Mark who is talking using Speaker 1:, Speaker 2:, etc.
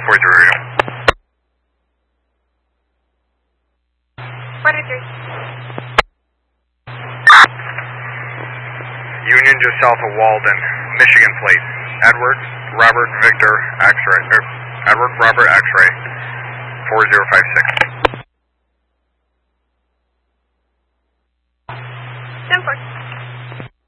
Speaker 1: 403.
Speaker 2: 403.
Speaker 1: Union just south of Walden, Michigan Plate. Edward Robert Victor X-ray. Edward Robert X-ray. 4056.